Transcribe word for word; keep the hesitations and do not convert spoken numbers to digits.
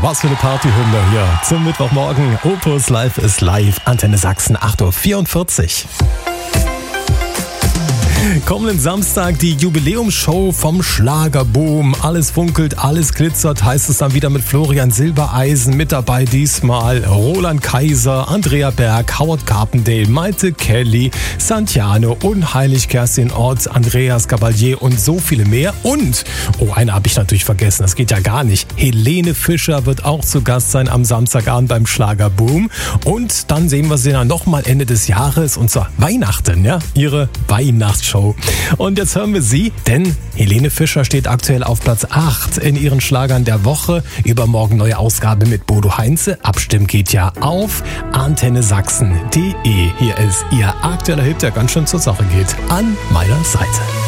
was für eine Partyhymne hier zum Mittwochmorgen. Opus Live ist live, Antenne Sachsen, acht Uhr vierundvierzig. Kommenden Samstag die Jubiläumsshow vom Schlagerboom. Alles funkelt, alles glitzert, heißt es dann wieder mit Florian Silbereisen. Mit dabei diesmal Roland Kaiser, Andrea Berg, Howard Carpendale, Maite Kelly, Santiano, Unheilig, Kerstin Ott, Andreas Gabalier und so viele mehr. Und, oh, eine habe ich natürlich vergessen, das geht ja gar nicht. Helene Fischer wird auch zu Gast sein am Samstagabend beim Schlagerboom. Und dann sehen wir sie dann nochmal Ende des Jahres und zwar Weihnachten, ja, ihre Weihnachtsshow. Und jetzt hören wir sie, denn Helene Fischer steht aktuell auf Platz acht in ihren Schlagern der Woche. Übermorgen neue Ausgabe mit Bodo Heinze. Abstimmen geht ja auf antenne sachsen punkt de. Hier ist ihr aktueller Hit, der ganz schön zur Sache geht. An meiner Seite.